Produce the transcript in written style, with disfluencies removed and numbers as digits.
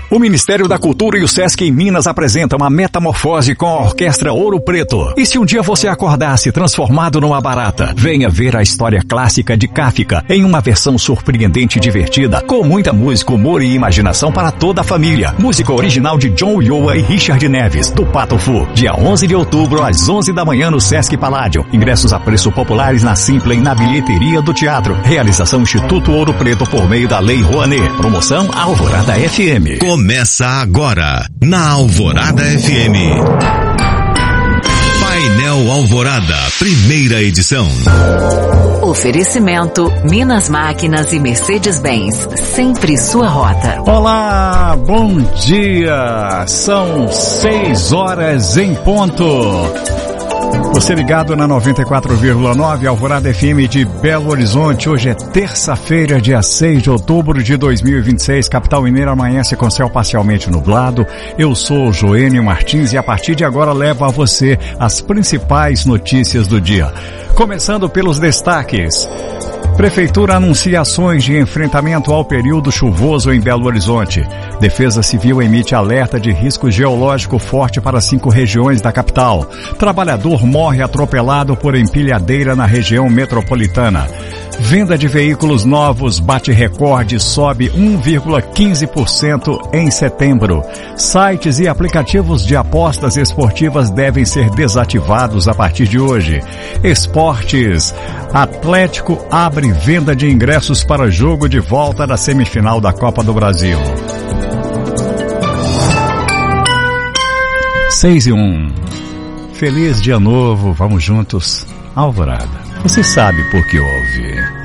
O Ministério da Cultura e o Sesc em Minas apresentam a Metamorfose com a Orquestra Ouro Preto. E se um dia você acordasse transformado numa barata, venha ver a história clássica de Kafka em uma versão surpreendente e divertida, com muita música, humor e imaginação para toda a família. Música original de John Ulloa e Richard Neves, do Pato Fu. Dia 11 de outubro, às 11 da manhã no Sesc Paládio. Ingressos a preço populares na Simpla e na bilheteria do teatro. Realização Instituto Ouro Preto por meio da Lei Rouanet. Promoção Alvorada FM. Começa agora, na Alvorada FM. Painel Alvorada, primeira edição. Oferecimento Minas Máquinas e Mercedes-Benz, sempre sua rota. Olá, bom dia, são 6 horas em ponto. Você ligado na 94,9 Alvorada FM de Belo Horizonte. Hoje é terça-feira, dia 6 de outubro de 2026. Capital Mineira amanhece com céu parcialmente nublado. Eu sou o Joênio Martins e a partir de agora levo a você as principais notícias do dia. Começando pelos destaques. Prefeitura anuncia ações de enfrentamento ao período chuvoso em Belo Horizonte. Defesa Civil emite alerta de risco geológico forte para 5 regiões da capital. Trabalhador morre atropelado por empilhadeira na região metropolitana. Venda de veículos novos bate recorde e sobe 1,15% em setembro. Sites e aplicativos de apostas esportivas devem ser desativados a partir de hoje. Esportes. Atlético abre venda de ingressos para jogo de volta da semifinal da Copa do Brasil. 6:01. Feliz dia novo, vamos juntos. Alvorada. Você sabe por que ouve.